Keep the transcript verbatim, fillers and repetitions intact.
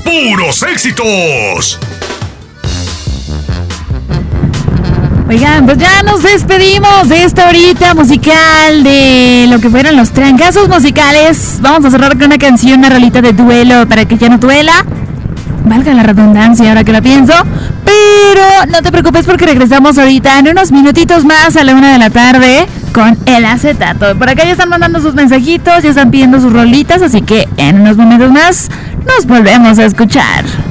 ¡puros éxitos! Oigan, pues ya nos despedimos de esta horita musical de lo que fueron los trancazos musicales. Vamos a cerrar con una canción, una rolita de duelo para que ya no duela. Valga la redundancia ahora que la pienso. Pero no te preocupes porque regresamos ahorita en unos minutitos más a la una de la tarde con el acetato. Por acá ya están mandando sus mensajitos, ya están pidiendo sus rolitas, así que en unos momentos más nos volvemos a escuchar.